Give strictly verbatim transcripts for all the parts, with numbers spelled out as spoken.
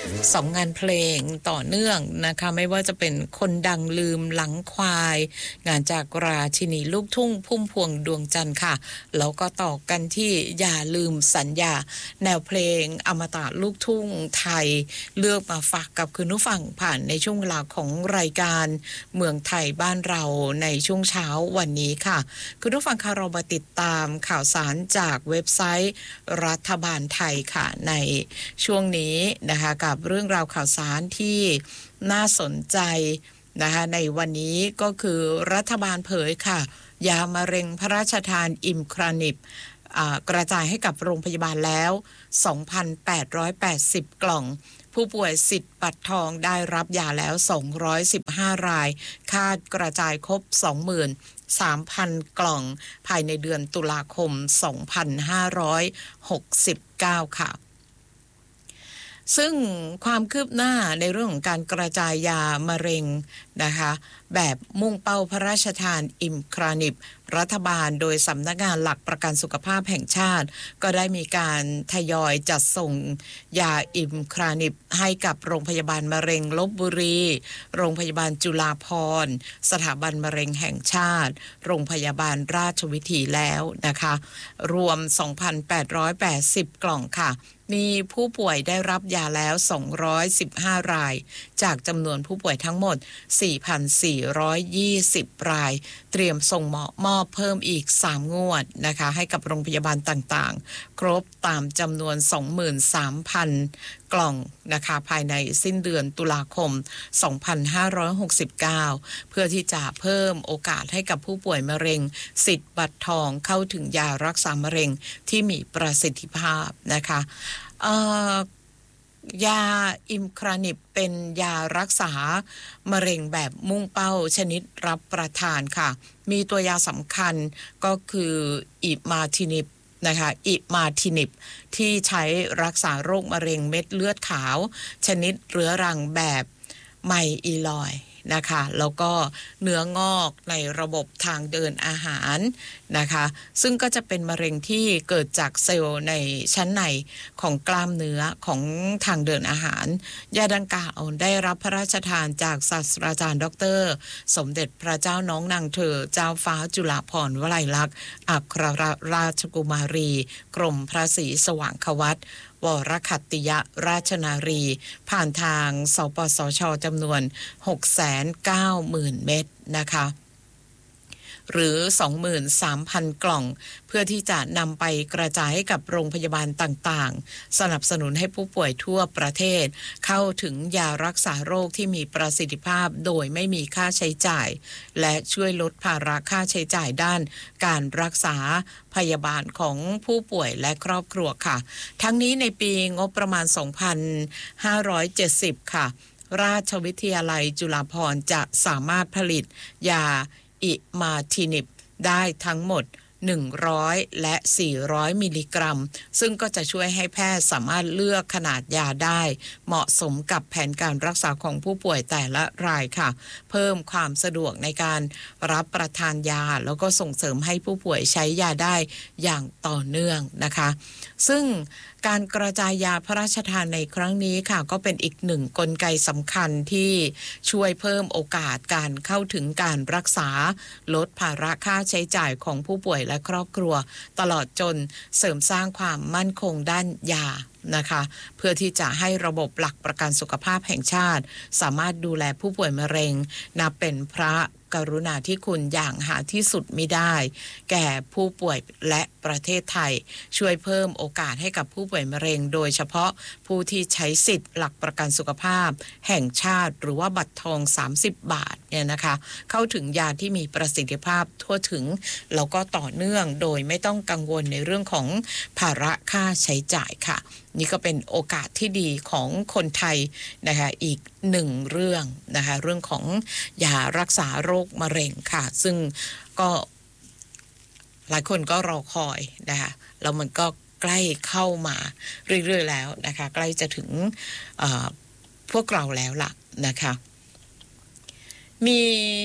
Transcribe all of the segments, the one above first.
สองงานเพลงต่อเนื่องนะคะไม่ว่าจะเป็นคนดังลืมหลังควายงานจากราชินีลูกทุ่งพุ่มพวงดวงจันทร์ค่ะแล้วก็ต่อกันที่อย่าลืมสัญญาแนวเพลงอมตะลูกทุ่งไทยเลือกมาฝากกับคุณผู้ฟังผ่านในช่วงเวลาของรายการเมืองไทยบ้านเราในช่วงเช้าวันนี้ค่ะคุณผู้ฟังคะเรามาติดตามข่าวสารจากเว็บไซต์รัฐบาลไทยค่ะในช่วงนี้นะคะกับเรื่องราวข่าวสารที่น่าสนใจนะคะในวันนี้ก็คือรัฐบาลเผยค่ะยามะเร็งพระราชทานอิมครานิปกระจายให้กับโรงพยาบาลแล้ว สองพันแปดร้อยแปดสิบ กล่องผู้ป่วยสิทธิ์บัตรทองได้รับยาแล้วสองร้อยสิบห้ารายคาดกระจายครบ สองหมื่นสามพัน กล่องภายในเดือนตุลาคมสองพันห้าร้อยหกสิบเก้าค่ะซึ่งความคืบหน้าในเรื่องของการกระจายยามะเร็งนะคะแบบมุ่งเป้าพระราชทานอิมครานิปรัฐบาลโดยสำนักงานหลักประกันสุขภาพแห่งชาติก็ได้มีการทยอยจัดส่งยาอิมครานิปให้กับโรงพยาบาลมะเร็งลพบุรีโรงพยาบาลจุฬาภรณ์สถาบันมะเร็งแห่งชาติโรงพยาบาลราชวิถีแล้วนะคะรวม สองพันแปดร้อยแปดสิบ กล่องค่ะมีผู้ป่วยได้รับยาแล้วสองร้อยสิบห้ารายจากจำนวนผู้ป่วยทั้งหมด สี่พันสี่ร้อยยี่สิบ รายเตรียมส่งหมอมอบเพิ่มอีกสามงวดนะคะให้กับโรงพยาบาลต่างๆครบตามจำนวน สองหมื่นสามพัน กล่องนะคะภายในสิ้นเดือนตุลาคมสองพันห้าร้อยหกสิบเก้าเพื่อที่จะเพิ่มโอกาสให้กับผู้ป่วยมะเร็งสิทธิ์บัตรทองเข้าถึงยารักษามะเร็งที่มีประสิทธิภาพนะคะเอ่อยาอิมครานิปเป็นยารักษามะเร็งแบบมุ่งเป้าชนิดรับประทานค่ะมีตัวยาสำคัญก็คืออิมาทินิปนะคะอิมาทินิปที่ใช้รักษาโรคมะเร็งเม็ดเลือดขาวชนิดเรื้อรังแบบไมอีลอยด์นะคะแล้วก็เนื้องอกในระบบทางเดินอาหารนะคะซึ่งก็จะเป็นมะเร็งที่เกิดจากเซลล์ในชั้นในของกล้ามเนื้อของทางเดินอาหารยาดังกล่าวได้รับพระราชทานจากศาสตราจารย์ดรสมเด็จพระเจ้าน้องนางเธอเจ้าฟ้าจุฬาภรณ์วลัยลักษณ์อัครราชกุมารีกรมพระศรีสว่างควัตรวรคัตติยราชนารีผ่านทางสปสช.จำนวน หกแสนเก้าหมื่น เม็ดนะคะหรือ สองหมื่นสามพัน กล่องเพื่อที่จะนำไปกระจายให้กับโรงพยาบาลต่างๆสนับสนุนให้ผู้ป่วยทั่วประเทศเข้าถึงยารักษาโรคที่มีประสิทธิภาพโดยไม่มีค่าใช้จ่ายและช่วยลดภาระค่าใช้จ่ายด้านการรักษาพยาบาลของผู้ป่วยและครอบครัวค่ะทั้งนี้ในปีงบประมาณ สองพันห้าร้อยเจ็ดสิบ ค่ะราชวิทยาลัยจุฬาภรณ์จะสามารถผลิตยาอิมาทินิปได้ทั้งหมดหนึ่งร้อยและสี่ร้อยมิลลิกรัมซึ่งก็จะช่วยให้แพทย์สามารถเลือกขนาดยาได้เหมาะสมกับแผนการรักษาของผู้ป่วยแต่ละรายค่ะเพิ่มความสะดวกในการรับประทานยาแล้วก็ส่งเสริมให้ผู้ป่วยใช้ยาได้อย่างต่อเนื่องนะคะซึ่งการกระจายยาพระราชทานในครั้งนี้ค่ะก็เป็นอีกหนึ่งกลไกสำคัญที่ช่วยเพิ่มโอกาสการเข้าถึงการรักษาลดภาระค่าใช้จ่ายของผู้ป่วยและครอบครัวตลอดจนเสริมสร้างความมั่นคงด้านยานะคะเพื่อที่จะให้ระบบหลักประกันสุขภาพแห่งชาติสามารถดูแลผู้ป่วยมะเร็งนับเป็นพระกรุณาธิคุณอย่างหาที่สุดมิได้แก่ผู้ป่วยและประเทศไทยช่วยเพิ่มโอกาสให้กับผู้ป่วยมะเร็งโดยเฉพาะผู้ที่ใช้สิทธิ์หลักประกันสุขภาพแห่งชาติหรือว่าบัตรทองสามสิบบาทเนี่ยนะคะเข้าถึงยาที่มีประสิทธิภาพทั่วถึงแล้วก็ต่อเนื่องโดยไม่ต้องกังวลในเรื่องของภาระค่าใช้จ่ายค่ะนี่ก็เป็นโอกาสที่ดีของคนไทยนะคะอีกหนึ่งเรื่องนะคะเรื่องของยารักษาโรคมะเร็งค่ะซึ่งก็หลายคนก็รอคอยนะคะแล้วมันก็ใกล้เข้ามาเรื่อยๆแล้วนะคะใกล้จะถึงพวกเราแล้วล่ะนะคะมี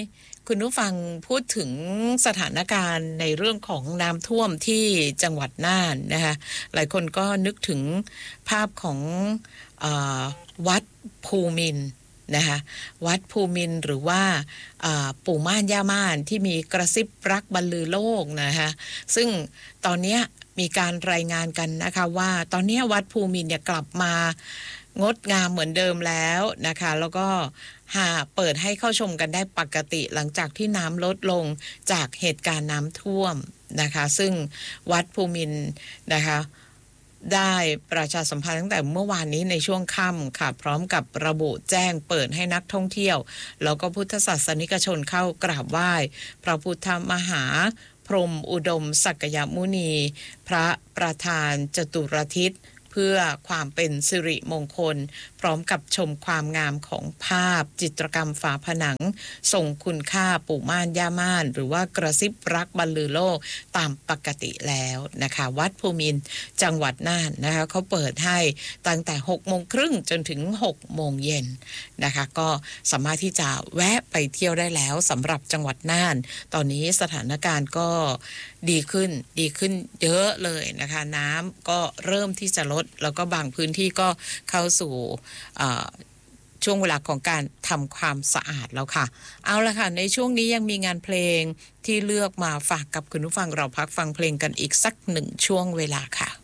คุณผู้ฟังพูดถึงสถานการณ์ในเรื่องของน้ำท่วมที่จังหวัดน่านนะคะหลายคนก็นึกถึงภาพของเออวัดภูมินทร์นะคะวัดภูมินทร์หรือว่าปู่ม่านย่าม่านที่มีกระซิบรักบรรลือโลกนะคะซึ่งตอนนี้มีการรายงานกันนะคะว่าตอนนี้วัดภูมินทร์เนี่ยกลับมางดงามเหมือนเดิมแล้วนะคะแล้วก็หาเปิดให้เข้าชมกันได้ปกติหลังจากที่น้ำลดลงจากเหตุการณ์น้ำท่วมนะคะซึ่งวัดภูมินทร์นะคะได้ประชาสัมพันธ์ตั้งแต่เมื่อวานนี้ในช่วงค่ำค่ะพร้อมกับระบุแจ้งเปิดให้นักท่องเที่ยวแล้วก็พุทธศาสนิกชนเข้ากราบไหว้พระพุทธมหาพรหมอุดมศักยมุนีพระประธานจตุรทิศเพื่อความเป็นสิริมงคลพร้อมกับชมความงามของภาพจิตรกรรมฝาผนังทรงคุณค่าปู่ม่านย่าม่านหรือว่ากระซิบรักบรรลือโลกตามปกติแล้วนะคะวัดภูมินทร์จังหวัดน่านนะคะเขาเปิดให้ตั้งแต่หกโมงครึ่งจนถึงหกโมงเย็นนะคะก็สามารถที่จะแวะไปเที่ยวได้แล้วสำหรับจังหวัดน่านตอนนี้สถานการณ์ก็ดีขึ้นดีขึ้นเยอะเลยนะคะน้ำก็เริ่มที่จะลดแล้วก็บางพื้นที่ก็เข้าสู่ช่วงเวลาของการทำความสะอาดแล้วค่ะเอาละค่ะในช่วงนี้ยังมีงานเพลงที่เลือกมาฝากกับคุณผู้ฟังเราพักฟังเพลงกันอีกสักหนึ่งช่วงเวลาค่ะ